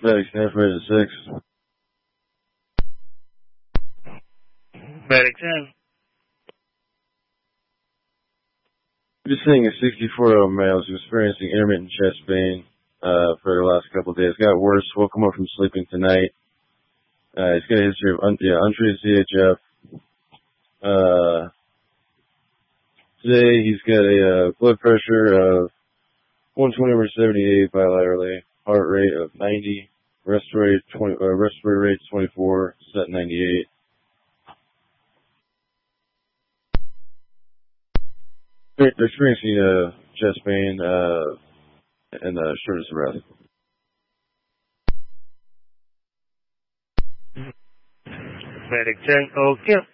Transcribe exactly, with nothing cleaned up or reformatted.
Medic ten for eight to six. Medic ten. Just seeing a sixty-four-year-old male who's experiencing intermittent chest pain uh, for the last couple of days. Got worse. Woke him up from sleeping tonight. Uh, he's got a history of un- yeah, untreated C H F. Uh, today he's got a uh, blood pressure of one twenty over seventy-eight bilaterally, heart rate of ninety, respiratory twenty, uh, respiratory rate twenty-four, set ninety-eight. They're experiencing uh, chest pain uh, and uh, shortness of breath. Medic ten, okay.